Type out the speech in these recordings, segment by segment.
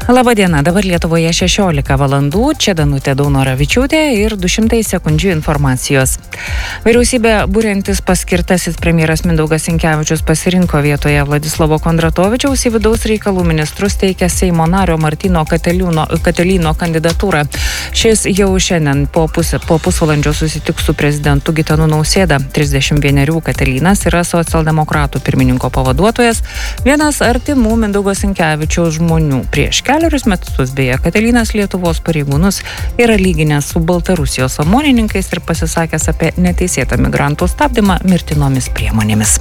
Labadiena, dabar Lietuvoje 16 valandų, čia Danutė Daunoravičiūtė ir 200 sekundžių informacijos. Vyriausybė būriantis paskirtasis premjeras Mindaugas Sinkevičius pasirinko vietoje Vladislavo Kondratovičiaus į vidaus reikalų ministrus teikia Seimo nario Martyno Katelino kandidatūrą. Šis jau šiandien po pusvalandžio susitiks su prezidentu Gitanu Nausėda. 31 Katelinas yra socialdemokratų pirmininko pavaduotojas, vienas artimų Mindaugo Sinkevičiaus žmonių. Prieš keliarius metus beje Katelinas Lietuvos pareigūnus yra lyginęs su Baltarusijos omonininkais ir pasisakęs apie neteisėtą migrantų stabdymą mirtinomis priemonėmis.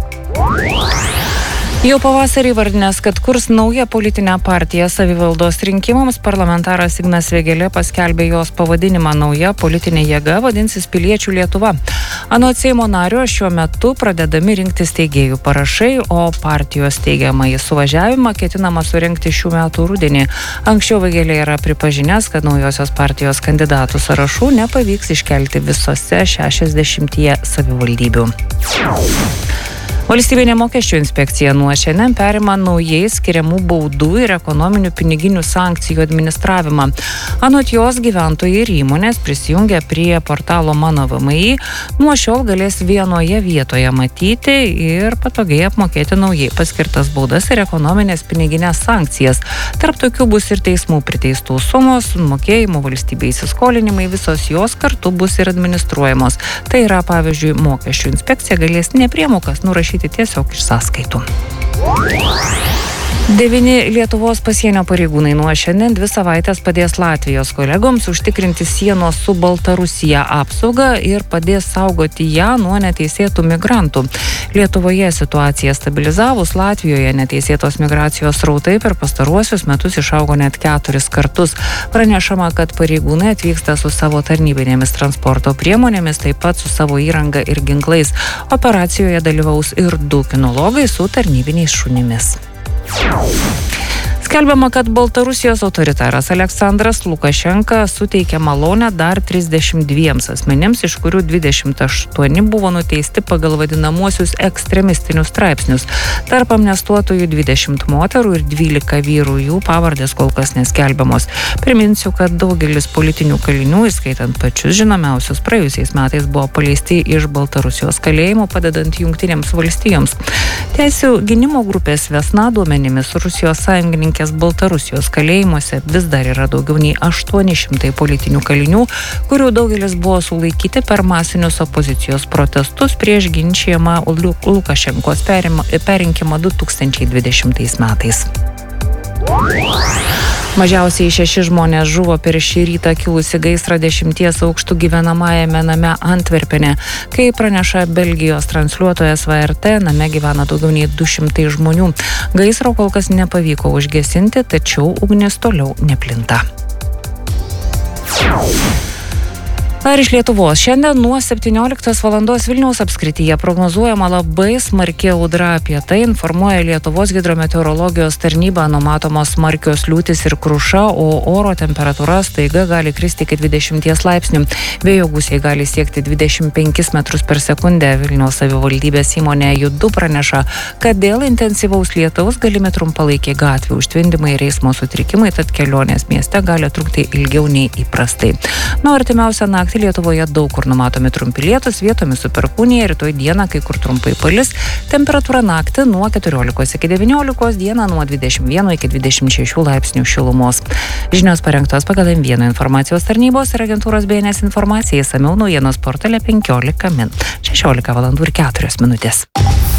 Jau pavasarį vardinęs, kad kurs naują politinę partiją savivaldos rinkimams, parlamentaras Ignas Vėgėlė paskelbė jos pavadinimą. Nauja politinė jėga vadinsis Piliečių Lietuva. Anot Seimo nario šiuo metu pradedami rinkti steigėjų parašai, o partijos steigiamąjį suvažiavimą ketinama surengti šių metų rudenį. Anksčiau Vėgėlė yra pripažinęs, kad naujosios partijos kandidatų sąrašų nepavyks iškelti visose 60 savivaldybių. Valstybinė mokesčių inspekcija nuo šiandien perima naujai skiriamų baudų ir ekonominių piniginių sankcijų administravimą. Anot jos gyventojai ir įmonės prisijungę prie portalo Mano VMI nuo šiol galės vienoje vietoje matyti ir patogiai apmokėti naujai paskirtas baudas ir ekonominės piniginės sankcijas. Tarp tokių bus ir teismų priteistų sumos, mokėjimų valstybei įsiskolinimai, visos jos kartu bus ir administruojamos. Tai yra, pavyzdžiui, mokesčių inspekcija galės nepriemokas nurašyti tiesiog iš sąskaitų. 9 Lietuvos pasienio pareigūnai nuo šiandien 2 savaitės padės Latvijos kolegoms užtikrinti sienos su Baltarusija apsaugą ir padės saugoti ją nuo neteisėtų migrantų. Lietuvoje situacija stabilizavus, Latvijoje neteisėtos migracijos srautai per pastaruosius metus išaugo net 4 kartus. Pranešama, kad pareigūnai atvyksta su savo tarnybinėmis transporto priemonėmis, taip pat su savo įranga ir ginklais. Operacijoje dalyvaus ir 2 kinologai su tarnybiniais šunimis. Skelbiama, kad Baltarusijos autoritaras Aleksandras Lukašenka suteikė malonę dar 32 asmenims, iš kurių 28 buvo nuteisti pagal vadinamuosius ekstremistinius straipsnius. Tarp amnestuotojų 20 moterų ir 12 vyrų, jų pavardės kol kas neskelbiamos. Priminsiu, kad daugelis politinių kalinių, įskaitant pačius žinomiausius, praėjusiais metais buvo paleisti iš Baltarusijos kalėjimų, padedant Jungtinėms valstijoms. Teisių gynimo grupės Vesna duomenimis Rusijos sąjungininkės Baltarusijos kalėjimuose vis dar yra daugiau nei 800 politinių kalinių, kurių daugelis buvo sulaikyti per masinius opozicijos protestus prieš ginčijamą Lukašenkos perrinkimą 2020 metais. Mažiausiai 6 žmonės žuvo per šį rytą kilusi gaisrą 10 aukštų gyvenamajame name Antverpene. Kai praneša Belgijos transliuotojas VRT, name gyvena daugiau nei 200 žmonių. Gaisro kol kas nepavyko užgesinti, tačiau ugnis toliau neplinta. Ar iš Lietuvos? Šiandien nuo 17 valandos Vilniaus apskrityje prognozuojama labai smarki audra. Apie tai informuoja Lietuvos hidrometeorologijos tarnyba. Numatomos smarkios liūtys ir kruša, o oro temperatūra staiga gali kristi iki 20 laipsnių. Vėjo gūsiai gali siekti 25 metrus per sekundę. Vilniaus savivaldybės įmonė Judu praneša, kad dėl intensyvaus lietaus galimi trumpalaikiai gatvių užtvindymai ir eismo sutrikimai, tad kelionės mieste gali trukti ilgiau nei įprastai. Nuo artimiausią naktį Lietuvoje daug kur numatomi trumpi lietūs, vietomis su perkūnija, rytoj dieną kai kur trumpai palis. Temperatūra naktį nuo 14 iki 19, dieną nuo 21 iki 26 laipsnių šilumos. Žinios parengtos pagal M1 informacijos tarnybos ir agentūros BNS informacija, išsamiau naujienos portale 15 min. 16 valandų ir 4 minutės.